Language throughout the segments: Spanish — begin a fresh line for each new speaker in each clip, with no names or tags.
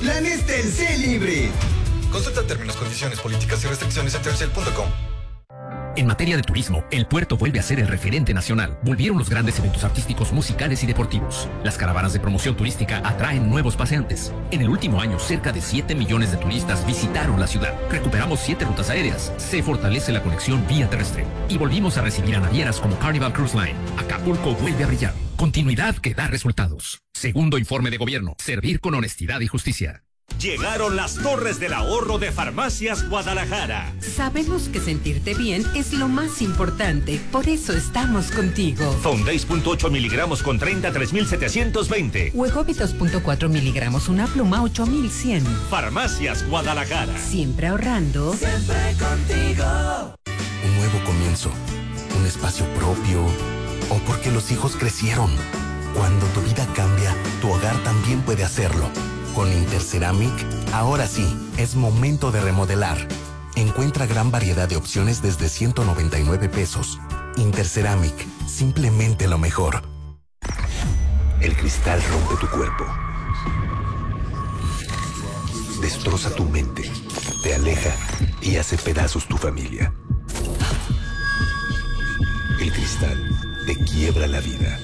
Planes Telcel Libre.
Consulta términos, condiciones, políticas y restricciones en telcel.com.
En materia de turismo, el puerto vuelve a ser el referente nacional. Volvieron los grandes eventos artísticos, musicales y deportivos. Las caravanas de promoción turística atraen nuevos paseantes. En el último año, cerca de 7 millones de turistas visitaron la ciudad. Recuperamos 7 rutas aéreas. Se fortalece la conexión vía terrestre. Y volvimos a recibir a navieras como Carnival Cruise Line. Acapulco vuelve a brillar. Continuidad que da resultados. Segundo informe de gobierno. Servir con honestidad y justicia.
Llegaron las torres del ahorro de Farmacias Guadalajara.
Sabemos que sentirte bien es lo más importante, por eso estamos contigo.
Fondace .8 miligramos con 30, 3,720.
Huegovit 2.4 miligramos, una pluma, 8,100.
Farmacias Guadalajara.
Siempre ahorrando.
Siempre contigo.
Un nuevo comienzo, un espacio propio, o porque los hijos crecieron. Cuando tu vida cambia, tu hogar también puede hacerlo. Con Interceramic, ahora sí, es momento de remodelar. Encuentra gran variedad de opciones desde 199 pesos. Interceramic, simplemente lo mejor.
El cristal rompe tu cuerpo. Destroza tu mente, te aleja y hace pedazos tu familia. El cristal te quiebra la vida.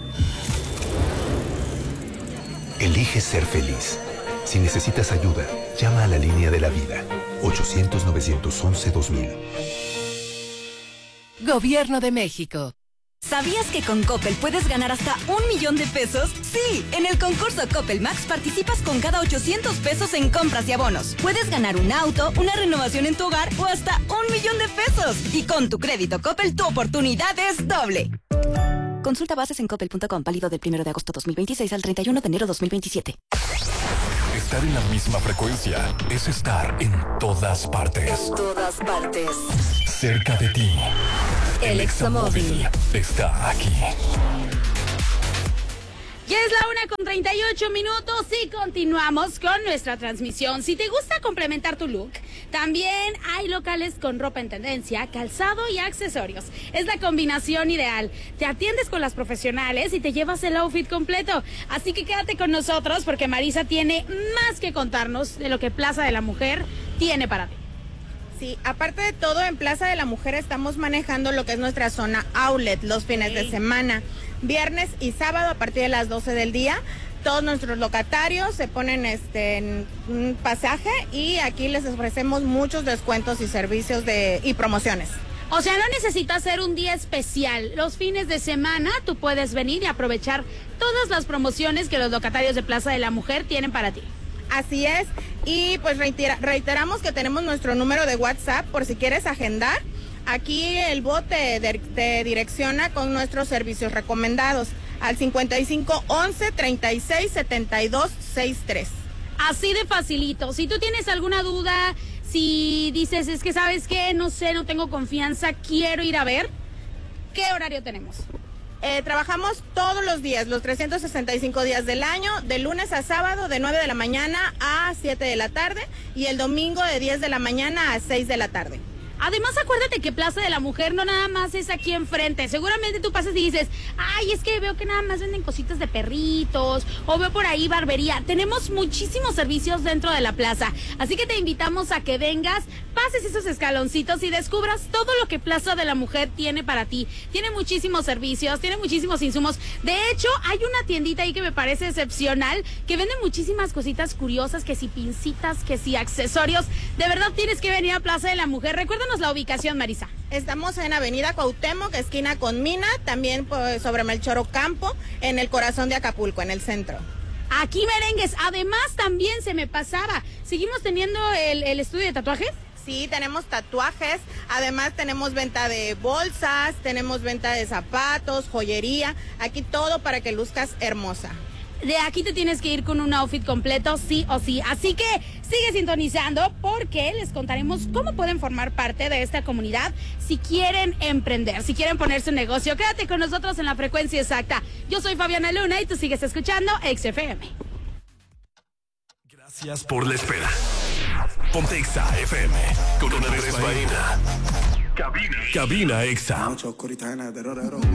Elige ser feliz. Si necesitas ayuda, llama a la línea de la vida. 800-911-2000.
Gobierno de México.
¿Sabías que con Coppel puedes ganar hasta 1,000,000 de pesos? Sí, en el concurso Coppel Max participas con cada 800 pesos en compras y abonos. Puedes ganar un auto, una renovación en tu hogar o hasta 1,000,000 de pesos. Y con tu crédito Coppel, tu oportunidad es doble. Consulta bases en coppel.com, válido del 1 de agosto 2026 al 31 de enero 2027.
Estar en la misma frecuencia es estar en todas partes.
En todas partes.
Cerca de ti.
El Examóvil
está aquí.
Ya es la 1:38 y continuamos con nuestra transmisión. Si te gusta complementar tu look, también hay locales con ropa en tendencia, calzado y accesorios. Es la combinación ideal. Te atiendes con las profesionales y te llevas el outfit completo. Así que quédate con nosotros porque Marisa tiene más que contarnos de lo que Plaza de la Mujer tiene para ti.
Sí, aparte de todo, en Plaza de la Mujer estamos manejando lo que es nuestra zona outlet los fines de semana. Viernes y sábado a partir de las 12 del día, todos nuestros locatarios se ponen en un pasaje y aquí les ofrecemos muchos descuentos y servicios y promociones.
O sea, no necesitas hacer un día especial. Los fines de semana tú puedes venir y aprovechar todas las promociones que los locatarios de Plaza de la Mujer tienen para ti.
Así es, y pues reiteramos que tenemos nuestro número de WhatsApp por si quieres agendar. Aquí el bot te direcciona con nuestros servicios recomendados al 5511-367263.
Así de facilito. Si tú tienes alguna duda, si dices, es que sabes qué, no sé, no tengo confianza, quiero ir a ver, ¿qué horario tenemos?
Trabajamos todos los días, los 365 días del año, de lunes a sábado, de 9 de la mañana a 7 de la tarde y el domingo de 10 de la mañana a 6 de la tarde.
Además, acuérdate que Plaza de la Mujer no nada más es aquí enfrente. Seguramente tú pasas y dices, ay, es que veo que nada más venden cositas de perritos, o veo por ahí barbería. Tenemos muchísimos servicios dentro de la plaza, así que te invitamos a que vengas, pases esos escaloncitos y descubras todo lo que Plaza de la Mujer tiene para ti. Tiene muchísimos servicios, tiene muchísimos insumos. De hecho, hay una tiendita ahí que me parece excepcional, que vende muchísimas cositas curiosas, que si pincitas, que si accesorios. De verdad tienes que venir a Plaza de la Mujer. Recuérdanos la ubicación, Marisa.
Estamos en Avenida Cuauhtémoc, esquina con Mina, también pues, sobre Melchor Ocampo, en el corazón de Acapulco, en el centro.
Aquí merengues. Además, también se me pasaba, ¿seguimos teniendo el estudio de tatuajes?
Sí, tenemos tatuajes, además tenemos venta de bolsas, tenemos venta de zapatos, joyería, aquí todo para que luzcas hermosa.
De aquí te tienes que ir con un outfit completo, sí o sí. Así que sigue sintonizando porque les contaremos cómo pueden formar parte de esta comunidad si quieren emprender, si quieren poner su negocio. Quédate con nosotros en la frecuencia exacta. Yo soy Fabiana Luna y tú sigues escuchando XFM.
Gracias por la espera. Ponte Exa FM con una Andrés Baena. Cabina Exa.